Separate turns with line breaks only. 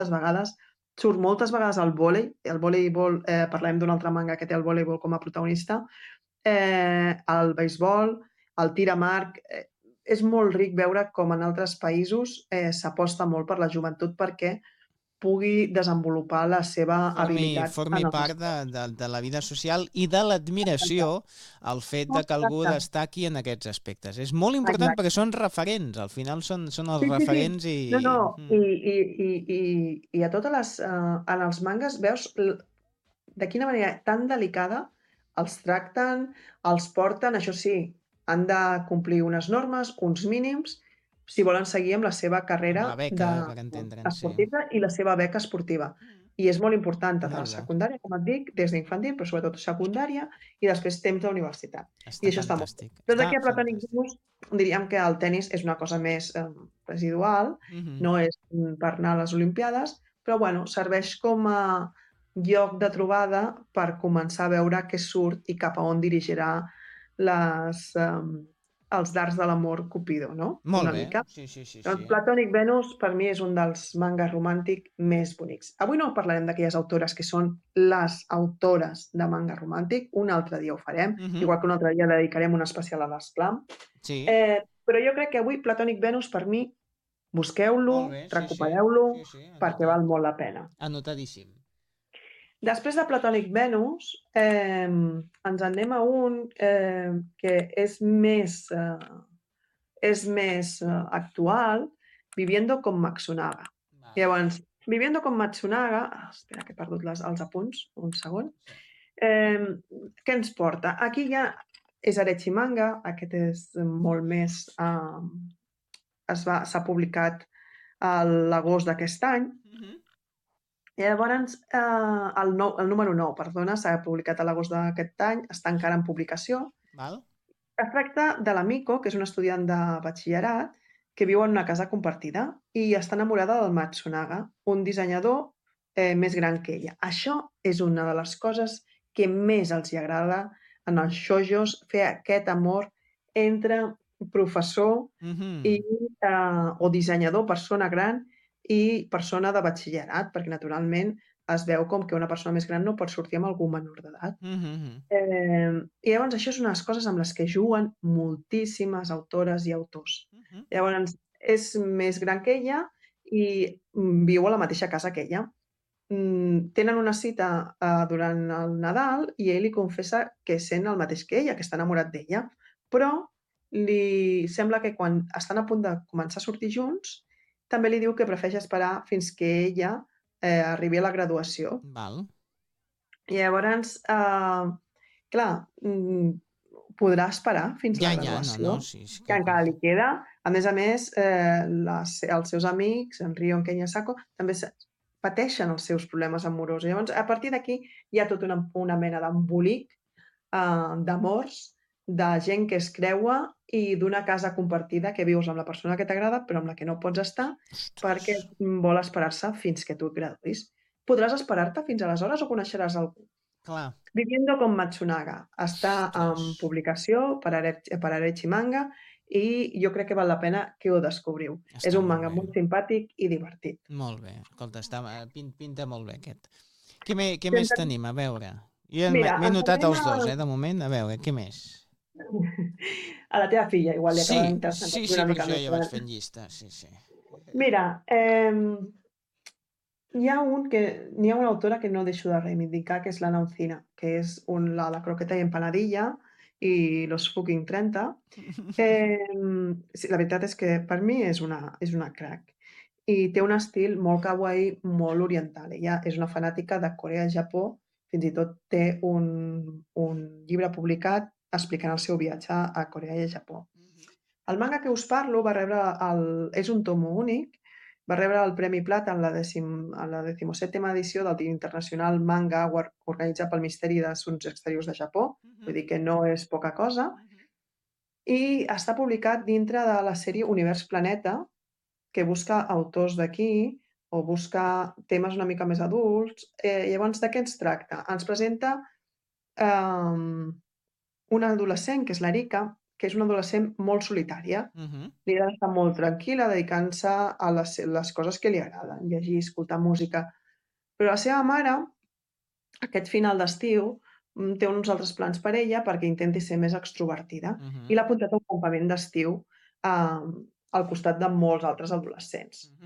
vegades, surt moltes vegades el voleibol, parlem d'un altre manga que té el voleibol com a protagonista, el beisbol, el tir amb arc, és molt ric veure com en altres països s'aposta molt per la joventut perquè pugui desenvolupar la seva habilitat
Formi
en els
part
esports.
de la vida social i de l'admiració al fet de que algú
Exacte,
destaqui en aquests aspectes. És molt important
exacte.
perquè són referents, al final són els
Sí, sí, sí.
referents i...
No, no, i a totes les, en els mangues veus de quina manera tan delicada els tracten, els porten, això sí, han de complir unes normes, uns mínims, si volen seguir amb la seva
amb
carrera
la beca, per entendre'ns, sí.
esportiva i la seva beca esportiva. I és molt important, tant a la
Molt bé.
secundària, com et dic, des d'infantil, però sobretot secundària, i després temps d'universitat. I
Està
això està molt bé.
fantàstic.
Doncs
Està
aquí a Platònic
fantàstic.
Venus diríem que el tennis és una cosa més residual, no és per anar a les Olimpiades, però bueno, serveix com a lloc de trobada per començar a veure què surt i cap a on dirigirà les, els dards de l'amor Cupido, no?
Molt
Una
bé,
mica.
sí, sí, sí, sí.
Doncs Platònic Venus per mi és un dels mangas romàntic més bonics. Avui no parlarem d'aquelles autores que són les autores de manga romàntic, un altre dia ho farem, igual que un altre dia dedicarem un especial a l'Esclam.
Sí,
Però jo crec que avui Platònic Venus per mi busqueu-lo,
molt bé, sí, sí.
recupereu-lo,
Sí, sí,
perquè
anotat.
val molt la pena.
Anotadíssim.
Després de Platònic Venus, ens anem a un que és més actual, Viviendo con Matsunaga.
Val.
Llavors, Viviendo con Matsunaga, espera que he perdut un segon.
Sí.
Què ens porta? Aquí ja és Arechi Manga, aquest és molt més... s'ha publicat a l'agost d'aquest any. Llavors, el número 9, perdona, s'ha publicat a l'agost d'aquest any, està encara en publicació.
Val?
Es tracta de la Miko, que és una estudiant de batxillerat, que viu en una casa compartida i està enamorada del Matsunaga, un dissenyador més gran que ella. Això és una de les coses que més els hi agrada en els shoujos, fer aquest amor entre professor i, o dissenyador, persona gran, i persona de batxillerat, perquè naturalment es veu com que una persona més gran no pot sortir amb algú menor d'edat. I llavors això és una de les coses amb les que juguen moltíssimes autores i autors. Llavors, és més gran que ella i viu a la mateixa casa que ella. Tenen una cita durant el Nadal i ell li confessa que sent el mateix que ella, que està enamorat d'ella, però li sembla que quan estan a punt de començar a sortir junts, també li diu que prefereix esperar fins que ella arribi a la graduació.
Val.
I llavors, clar, podrà esperar fins la
Ja,
graduació,
no, sí, és
que encara li queda. A més, els seus amics, en Rio, en Ken i en Sako, també pateixen els seus problemes amorosos. Llavors, a partir d'aquí hi ha tota una mena d'embolic d'amors, de gent que es creua i d'una casa compartida que vius amb la persona que t'agrada però amb la que no pots estar perquè vol esperar-se fins que tu et graduïs. Podràs esperar-te fins aleshores o coneixeràs algú?
Clar.
Viviendo con Matsunaga està en publicació per Arechi Manga i jo crec que val la pena que ho descobriu. És un manga molt simpàtic i divertit.
Molt bé. Escolta, pinta molt bé aquest. Què més tenim? A veure. Jo
Mira,
m'he
ens
notat
anem
els dos, de moment. A veure, què més?
a la teva filla, igual li acabarà
Sí,
interessant
sí,
una
per
mica
això
més
ja vaig
gran.
fent llista, sí.
Mira, hi ha una autora que no deixo de reivindicar, que és l'Anna Ucina, que és la croqueta i empanadilla i los fucking 30. Sí, la veritat és que per mi és una crack. I té un estil molt kawaii, molt oriental. Ella és una fanàtica de Corea i Japó, fins i tot té un llibre publicat explicant el seu viatge a Corea i a Japó. El manga que us parlo és un tomo únic, va rebre el Premi Plata en la 17a edició del Dia Internacional Manga Award organitzat pel Ministeri d'Assumptes Exteriors de Japó, vull dir que no és poca cosa, i està publicat dintre de la sèrie Univers Planeta, que busca autors d'aquí o busca temes una mica més adults. Llavors, de què ens tracta? Ens presenta una adolescent, que és l'Erika, que és una adolescent molt solitària. Li agrada estar molt tranquil·la, dedicant-se a les coses que li agraden, llegir, escoltar música. Però la seva mare, aquest final d'estiu, té uns altres plans per ella perquè intenti ser més extrovertida i l'ha apuntat a un campament d'estiu al costat de molts altres adolescents.